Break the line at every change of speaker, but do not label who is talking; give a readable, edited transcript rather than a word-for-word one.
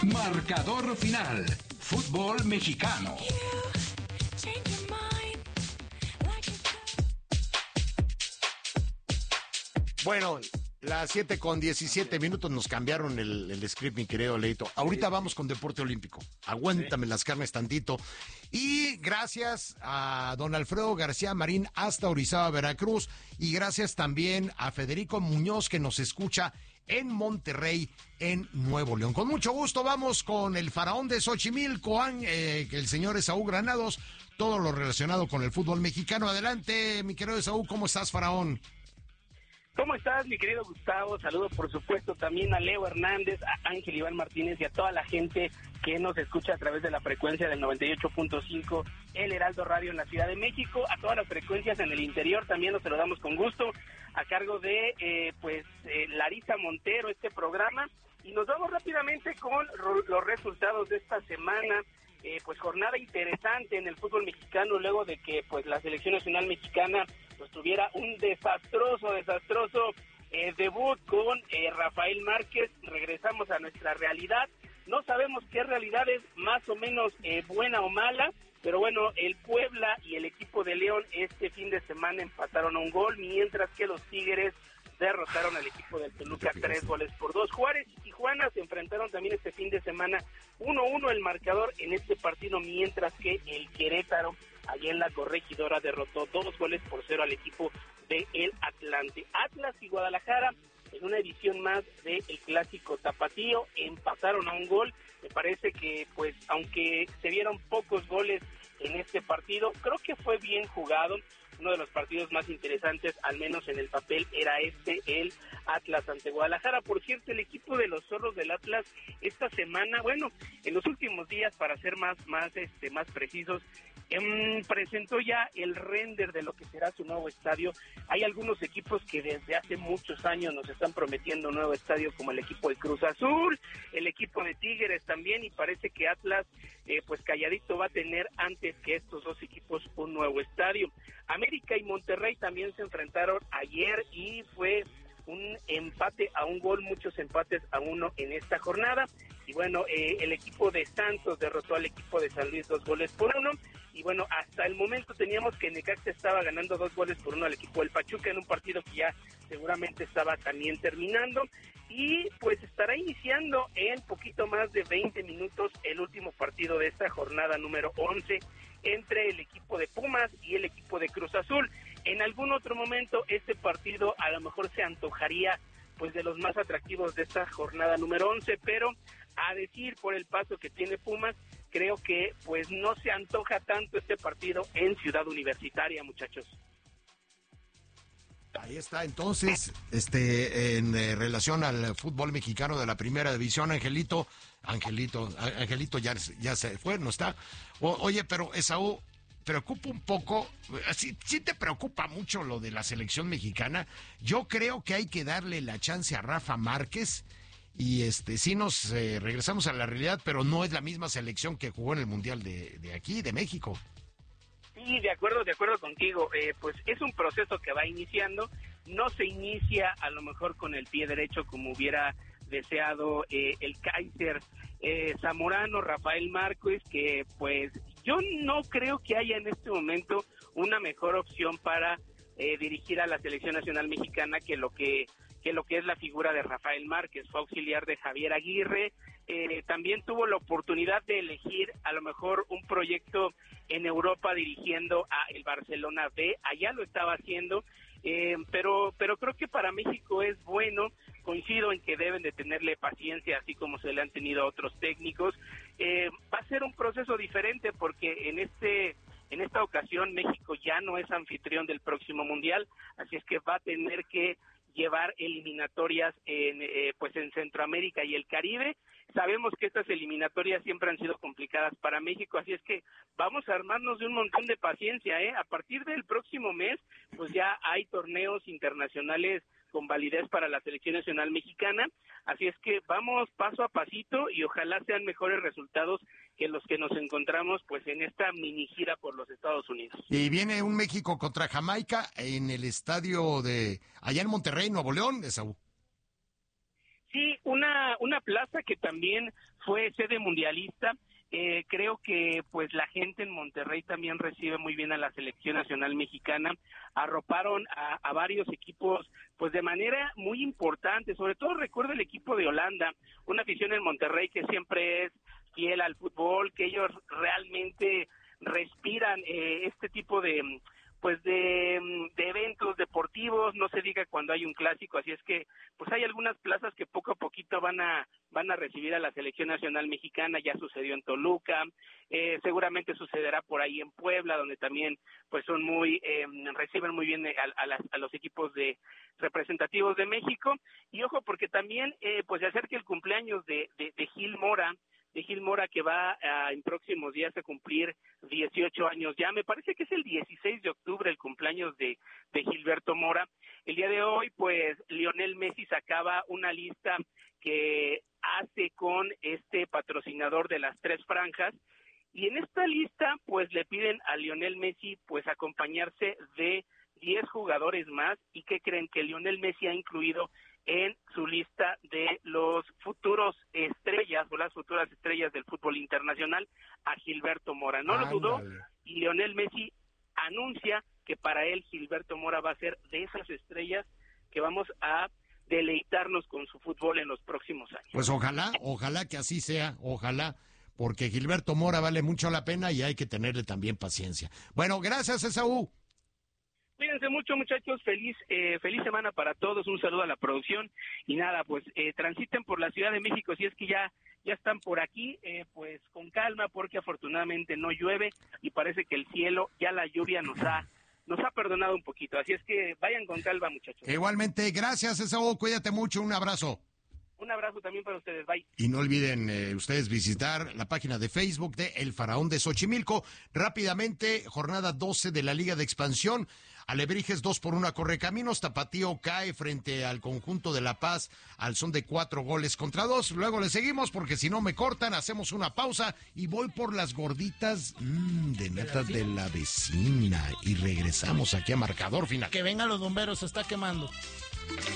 Marcador final. Fútbol mexicano.
Bueno, las 7:17 nos cambiaron el script, mi querido Leito. Ahorita vamos con deporte olímpico. Aguántame las carnes tantito. Y gracias a don Alfredo García Marín hasta Orizaba, Veracruz. Y gracias también a Federico Muñoz, que nos escucha en Monterrey, en Nuevo León. Con mucho gusto vamos con el faraón de Xochimilco, que el señor Esaú Granados, todo lo relacionado con el fútbol mexicano. Adelante, mi querido Esaú, ¿cómo estás, faraón?
¿Cómo estás, mi querido Gustavo? Saludos, por supuesto, también a Leo Hernández, a Ángel Iván Martínez y a toda la gente que nos escucha a través de la frecuencia del 98.5, El Heraldo Radio en la Ciudad de México, a todas las frecuencias en el interior, también nos saludamos con gusto, a cargo de, Larisa Montero, este programa, y nos vamos rápidamente con los resultados de esta semana. Pues jornada interesante en el fútbol mexicano, luego de que pues la selección nacional mexicana pues tuviera un desastroso debut con Rafael Márquez. Regresamos a nuestra realidad, no sabemos qué realidad es más o menos buena o mala, pero bueno, el Puebla y el equipo de León este fin de semana empataron a un gol, mientras que los Tigres derrotaron al equipo del Toluca 3-2. Juárez y Tijuana se enfrentaron también este fin de semana 1-1 el marcador en este partido, mientras que el Querétaro allá en la Corregidora derrotó 2-0 al equipo de el Atlante. Atlas y Guadalajara en una edición más del clásico tapatío empataron a un gol. Me parece que pues aunque se vieron pocos goles en este partido, creo que fue bien jugado. Uno de los partidos más interesantes, al menos en el papel, era el Atlas ante Guadalajara. Por cierto, el equipo de los Zorros del Atlas esta semana, bueno, en los últimos días, para ser más precisos, presentó ya el render de lo que será su nuevo estadio. Hay algunos equipos que desde hace muchos años nos están prometiendo un nuevo estadio, como el equipo de Cruz Azul, el equipo de Tigres también, y parece que Atlas, pues calladito, va a tener antes que estos dos equipos un nuevo estadio. América y Monterrey también se enfrentaron ayer y fue un empate a un gol, muchos empates a uno en esta jornada. Y bueno, el equipo de Santos derrotó al equipo de San Luis 2-1. Y bueno, hasta el momento teníamos que Necaxa estaba ganando 2-1 al equipo del Pachuca en un partido que ya seguramente estaba también terminando. Y pues estará iniciando en poquito más de 20 minutos el último partido de esta jornada número 11 entre el equipo de Pumas y el equipo de Cruz Azul. En algún otro momento este partido a lo mejor se antojaría pues de los más atractivos de esta jornada número 11, pero a decir por el paso que tiene Pumas, creo que pues no se antoja tanto este partido en Ciudad Universitaria, muchachos.
Ahí está, entonces, en relación al fútbol mexicano de la primera división, Angelito ya se fue, ¿no está? Oye, pero Esaú, preocupa un poco, sí te preocupa mucho lo de la selección mexicana. Yo creo que hay que darle la chance a Rafa Márquez y sí nos regresamos a la realidad, pero no es la misma selección que jugó en el Mundial de aquí, de México.
Sí, de acuerdo contigo, pues es un proceso que va iniciando, no se inicia a lo mejor con el pie derecho como hubiera deseado el Kaiser Zamorano, Rafael Márquez, que pues yo no creo que haya en este momento una mejor opción para dirigir a la selección nacional mexicana que lo que es la figura de Rafael Márquez. Fue auxiliar de Javier Aguirre, también tuvo la oportunidad de elegir a lo mejor un proyecto en Europa dirigiendo a el Barcelona B, allá lo estaba haciendo, pero creo que para México es bueno. Coincido en que deben de tenerle paciencia, así como se le han tenido a otros técnicos. Va a ser un proceso diferente porque en esta ocasión México ya no es anfitrión del próximo Mundial, así es que va a tener que llevar eliminatorias en Centroamérica y el Caribe. Sabemos que estas eliminatorias siempre han sido complicadas para México, así es que vamos a armarnos de un montón de paciencia, A partir del próximo mes, pues ya hay torneos internacionales con validez para la selección nacional mexicana, así es que vamos paso a pasito y ojalá sean mejores resultados que los que nos encontramos pues en esta mini gira por los Estados Unidos.
Y viene un México contra Jamaica en el estadio allá en Monterrey, Nuevo León, Esaú.
Sí, una plaza que también fue sede mundialista. Creo que pues la gente en Monterrey también recibe muy bien a la selección nacional mexicana. Arroparon a varios equipos pues de manera muy importante. Sobre todo recuerdo el equipo de Holanda, una afición en Monterrey que siempre es fiel al fútbol, que ellos realmente respiran este tipo de eventos deportivos, no se diga cuando hay un clásico, así es que pues hay algunas plazas que poco a poquito van a recibir a la selección nacional mexicana. Ya sucedió en Toluca, seguramente sucederá por ahí en Puebla, donde también pues son reciben muy bien a los equipos de representativos de México. Y ojo, porque también pues se acerca el cumpleaños de Gil Mora, que va en próximos días a cumplir 18 años ya. Me parece que es el 16 de octubre el cumpleaños de Gilberto Mora. El día de hoy, pues, Lionel Messi sacaba una lista que hace con este patrocinador de las 3 franjas, y en esta lista, pues, le piden a Lionel Messi, pues, acompañarse de 10 jugadores más. ¿Y qué creen? Que Lionel Messi ha incluido en su lista de los futuros estrellas o las futuras estrellas del fútbol internacional a Gilberto Mora. No lo dudó, y Lionel Messi anuncia que para él Gilberto Mora va a ser de esas estrellas que vamos a deleitarnos con su fútbol en los próximos años.
Pues ojalá que así sea, ojalá, porque Gilberto Mora vale mucho la pena y hay que tenerle también paciencia. Bueno, gracias, Esaú.
Cuídense mucho, muchachos. Feliz semana para todos. Un saludo a la producción. Y nada, pues transiten por la Ciudad de México si es que ya están por aquí, pues con calma, porque afortunadamente no llueve y parece que el cielo, ya la lluvia nos ha perdonado un poquito. Así es que vayan con calma, muchachos.
Igualmente, gracias, Esaú. Cuídate mucho. Un abrazo.
Un abrazo también para ustedes. Bye.
Y no olviden ustedes visitar la página de Facebook de El Faraón de Xochimilco. Rápidamente, jornada 12 de la Liga de Expansión. Alebrijes 2-1 a Correcaminos. Tapatío cae frente al conjunto de La Paz al son de 4-2. Luego le seguimos porque si no me cortan, hacemos una pausa y voy por las gorditas de natas de la vecina. Y regresamos aquí a Marcador Final.
Que vengan los bomberos, se está quemando.